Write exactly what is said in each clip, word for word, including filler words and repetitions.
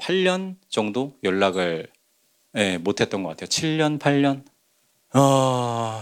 팔 년 정도 연락을 예, 못했던 것 같아요. 칠 년, 팔 년. 어,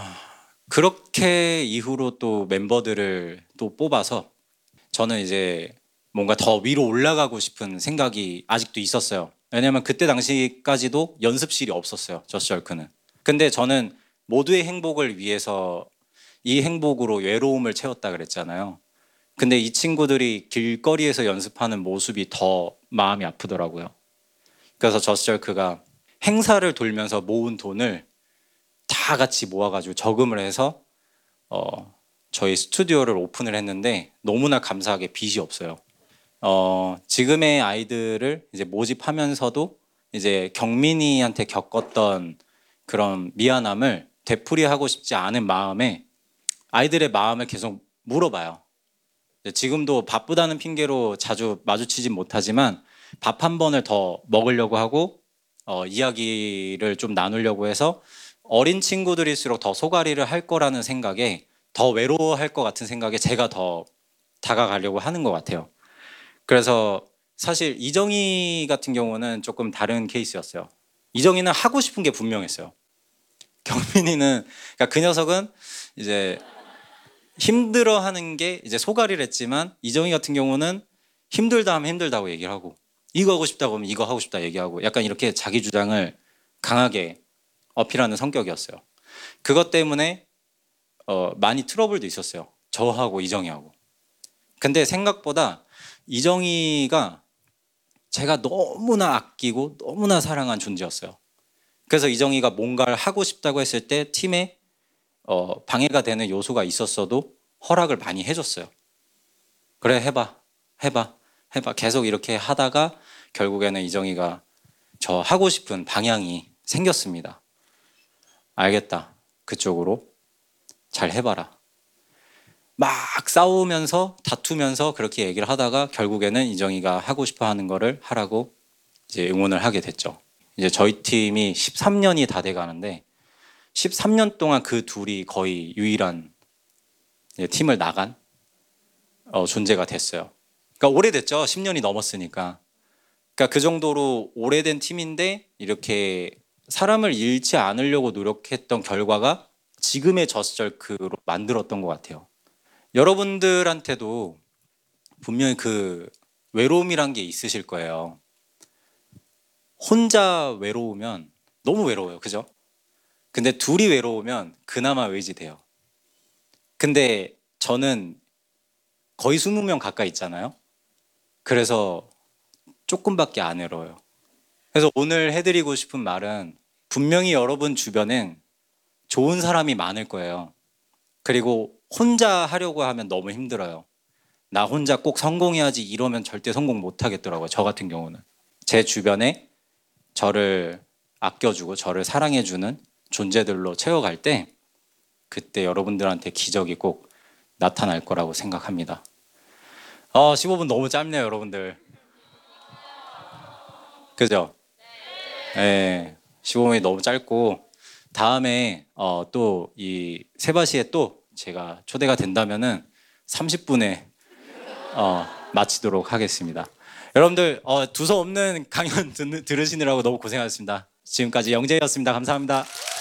그렇게 이후로 또 멤버들을 또 뽑아서 저는 이제 뭔가 더 위로 올라가고 싶은 생각이 아직도 있었어요. 왜냐면 그때 당시까지도 연습실이 없었어요. 저스트절크는. 근데 저는 모두의 행복을 위해서 이 행복으로 외로움을 채웠다 그랬잖아요. 근데 이 친구들이 길거리에서 연습하는 모습이 더 마음이 아프더라고요. 그래서 저스트절크가 행사를 돌면서 모은 돈을 다 같이 모아가지고 저금을 해서 어, 저희 스튜디오를 오픈을 했는데 너무나 감사하게 빚이 없어요. 어, 지금의 아이들을 이제 모집하면서도 이제 경민이한테 겪었던 그런 미안함을 되풀이하고 싶지 않은 마음에 아이들의 마음을 계속 물어봐요. 지금도 바쁘다는 핑계로 자주 마주치진 못하지만 밥 한 번을 더 먹으려고 하고 어, 이야기를 좀 나누려고 해서 어린 친구들일수록 더 소가리를 할 거라는 생각에 더 외로워할 것 같은 생각에 제가 더 다가가려고 하는 것 같아요. 그래서 사실 이정희 같은 경우는 조금 다른 케이스였어요. 이정희는 하고 싶은 게 분명했어요. 경민이는 그러니까 그 녀석은 이제 힘들어하는 게 이제 소가리를 했지만 이정희 같은 경우는 힘들다 하면 힘들다고 얘기를 하고 이거 하고 싶다고 하면 이거 하고 싶다 얘기하고 약간 이렇게 자기 주장을 강하게 어필하는 성격이었어요. 그것 때문에 어, 많이 트러블도 있었어요. 저하고 이정희하고. 근데 생각보다 이정희가 제가 너무나 아끼고 너무나 사랑한 존재였어요. 그래서 이정희가 뭔가를 하고 싶다고 했을 때 팀에 어, 방해가 되는 요소가 있었어도 허락을 많이 해줬어요. 그래 해봐 해봐 해봐 계속 이렇게 하다가 결국에는 이정희가 저 하고 싶은 방향이 생겼습니다. 알겠다. 그쪽으로 잘 해봐라. 막 싸우면서 다투면서 그렇게 얘기를 하다가 결국에는 이정희가 하고 싶어 하는 거를 하라고 이제 응원을 하게 됐죠. 이제 저희 팀이 십삼 년이 다 돼 가는데 십삼 년 동안 그 둘이 거의 유일한 팀을 나간 어, 존재가 됐어요. 그러니까 오래됐죠. 십 년이 넘었으니까. 그러니까 그 정도로 오래된 팀인데 이렇게 사람을 잃지 않으려고 노력했던 결과가 지금의 저스절크로 만들었던 것 같아요. 여러분들한테도 분명히 그 외로움이란 게 있으실 거예요. 혼자 외로우면 너무 외로워요. 그죠? 근데 둘이 외로우면 그나마 의지돼요. 근데 저는 거의 이십 명 가까이 있잖아요. 그래서 조금밖에 안 외로워요. 그래서 오늘 해드리고 싶은 말은 분명히 여러분 주변엔 좋은 사람이 많을 거예요. 그리고 혼자 하려고 하면 너무 힘들어요. 나 혼자 꼭 성공해야지 이러면 절대 성공 못 하겠더라고요. 저 같은 경우는. 제 주변에 저를 아껴주고 저를 사랑해주는 존재들로 채워갈 때 그때 여러분들한테 기적이 꼭 나타날 거라고 생각합니다. 아, 십오 분 너무 짧네요, 여러분들. 그죠? 네. 십오 분이 너무 짧고 다음에 어, 또 이 세바시에 또 제가 초대가 된다면은 삼십 분에 어, 마치도록 하겠습니다. 여러분들 어, 두서없는 강연 들, 들으시느라고 너무 고생하셨습니다. 지금까지 영재였습니다. 감사합니다.